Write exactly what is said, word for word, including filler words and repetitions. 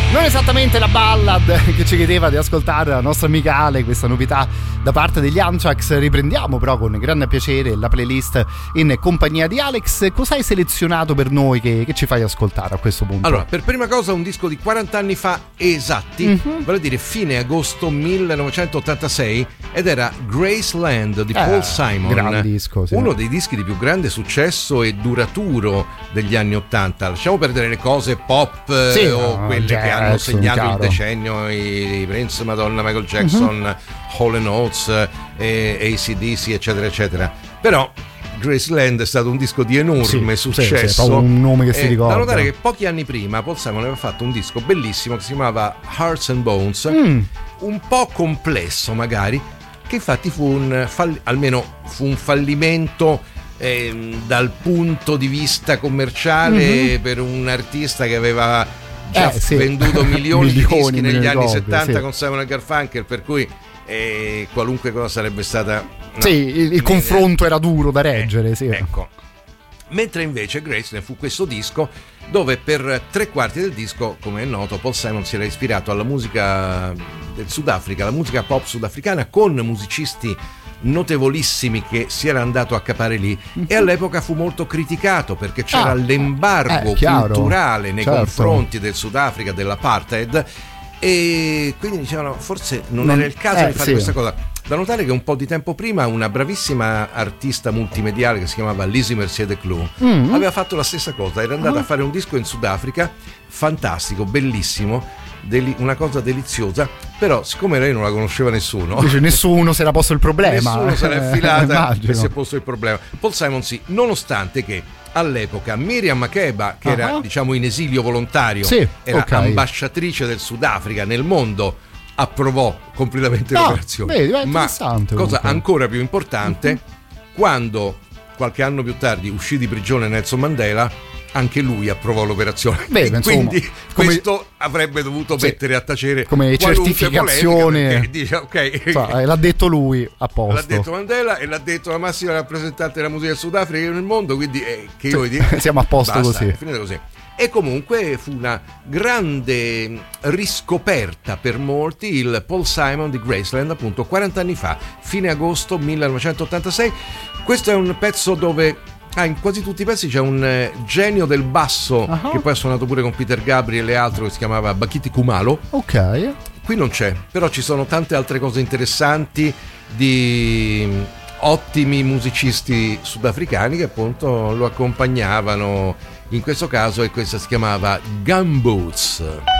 Non esattamente la ballad che ci chiedeva di ascoltare la nostra amica Ale, questa novità da parte degli Anthrax. Riprendiamo però con grande piacere la playlist in compagnia di Alex. Cosa hai selezionato per noi che, che ci fai ascoltare a questo punto? Allora, per prima cosa un disco di quaranta anni fa esatti, mm-hmm. vale a dire fine agosto millenovecentottantasei, ed era Graceland di eh, Paul Simon. Gran disco, sì. Uno dei dischi di più grande successo e duraturo degli anni ottanta. Lasciamo perdere le cose pop sì, o no, quelle jazz, che hanno segnato chiaro. il decennio, i Prince, Madonna, Michael Jackson, mm-hmm. Hall and Oates, eh, A C D C, eccetera eccetera. Però Graceland è stato un disco di enorme sì, successo, sì, sì, un nome che si ricorda. Da notare che pochi anni prima Paul Simon aveva fatto un disco bellissimo che si chiamava Hearts and Bones, mm. un po' complesso magari, che infatti fu un fall- almeno fu un fallimento eh, dal punto di vista commerciale mm-hmm. per un artista che aveva già eh, sì. venduto milioni, milioni di dischi negli anni ricordo, settanta sì. con Simon e Garfunkel, per cui eh, qualunque cosa sarebbe stata no, sì, il, il confronto era duro da reggere, eh, sì. Ecco. Mentre invece Graceland fu questo disco dove per tre quarti del disco, come è noto, Paul Simon si era ispirato alla musica del Sudafrica, la musica pop sudafricana, con musicisti notevolissimi che si era andato a capare lì, e all'epoca fu molto criticato perché c'era ah, l'embargo eh, chiaro, culturale nei certo. confronti del Sudafrica, dell'apartheid, e quindi dicevano forse non, non era il caso eh, di fare sì. questa cosa. Da notare che un po' di tempo prima una bravissima artista multimediale che si chiamava Lizzie Mercedes Clou mm-hmm. aveva fatto la stessa cosa, era andata uh-huh. a fare un disco in Sudafrica fantastico, bellissimo, deli- una cosa deliziosa, però siccome lei non la conosceva nessuno, invece nessuno si era posto il problema, nessuno se l'è affilata eh, e si è posto il problema. Paul Simon sì, nonostante che all'epoca Miriam Makeba, che uh-huh. era diciamo in esilio volontario, sì, era okay. ambasciatrice del Sudafrica nel mondo, approvò completamente no, l'operazione. Vedi, ma cosa comunque. ancora più importante, uh-huh. quando qualche anno più tardi uscì di prigione Nelson Mandela, anche lui approvò l'operazione. Beh, quindi insomma, questo come, avrebbe dovuto sì, mettere a tacere come certificazione, dice, okay, cioè, l'ha detto lui, a posto. L'ha detto Mandela e l'ha detto la massima rappresentante della musica del Sudafrica nel mondo, quindi eh, che io sì, dire, siamo a posto. basta, così è finita così. E comunque fu una grande riscoperta per molti il Paul Simon di Graceland, appunto quaranta anni fa, fine agosto millenovecentottantasei. Questo è un pezzo dove ah, in quasi tutti i pezzi c'è un eh, genio del basso uh-huh. che poi ha suonato pure con Peter Gabriel e altro, che si chiamava Bakiti Kumalo. Ok. Qui non c'è, però ci sono tante altre cose interessanti di ottimi musicisti sudafricani che appunto lo accompagnavano in questo caso, e questa si chiamava Gumboots.